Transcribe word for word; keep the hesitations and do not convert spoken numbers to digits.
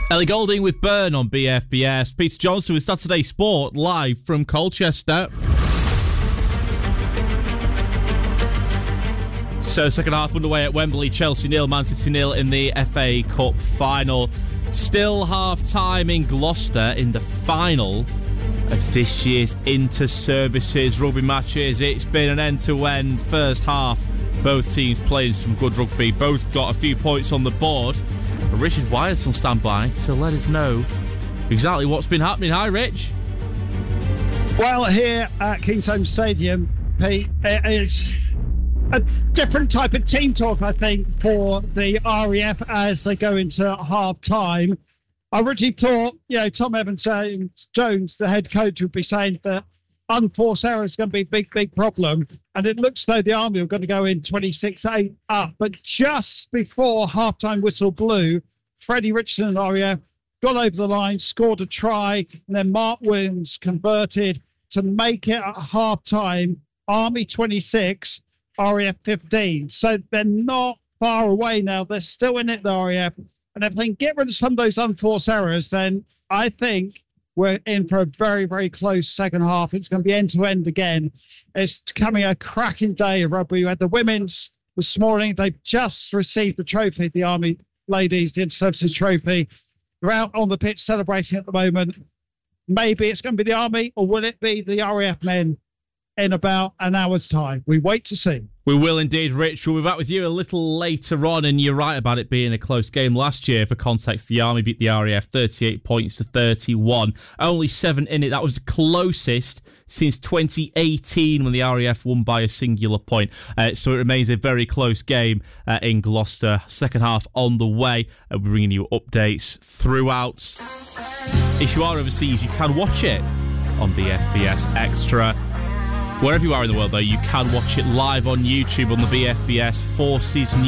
Ellie Goulding with Burn on B F B S. Peter Johnson with Saturday Sport live from Colchester. So, second half underway at Wembley. Chelsea nil, Man City nil in the F A Cup final. Still half-time in Gloucester in the final of this year's inter-services rugby matches. It's been an end-to-end first half. Both teams playing some good rugby. Both got a few points on the board. Richard Wyatt's on standby to let us know exactly what's been happening. Hi, Rich. Well, here at Kingsholm Stadium, Pete, it's a different type of team talk, I think, for the R A F as they go into half-time. I originally thought, you know, Tom Evans-Jones, the head coach, would be saying that unforced error is going to be a big, big problem. And it looks though the Army are going to go in twenty-six eight up. But just before half-time whistle blew, Freddie Richardson and R A F got over the line, scored a try, and then Mark Williams converted to make it at half-time, Army twenty-six, R A F fifteen. So they're not far away now. They're still in it, the R A F. And if they can get rid of some of those unforced errors, then I think we're in for a very, very close second half. It's going to be end-to-end again. It's coming a cracking day of rugby. We had the women's this morning. They've just received the trophy, the Army ladies, the Inter-Services Trophy. They're out on the pitch celebrating at the moment. Maybe it's going to be the Army, or will it be the R A F men in about an hour's time? We wait to see. We will indeed, Rich. We'll be back with you a little later on, and you're right about it being a close game. Last year, for context, the Army beat the R A F thirty-eight points to thirty-one. Only seven in it. That was the closest since twenty eighteen when the R A F won by a singular point. Uh, so it remains a very close game uh, in Gloucester. Second half on the way. Uh, we're bringing you updates throughout. If you are overseas, you can watch it on B F B S Extra. Wherever you are in the world, though, you can watch it live on YouTube on the B F B S Forces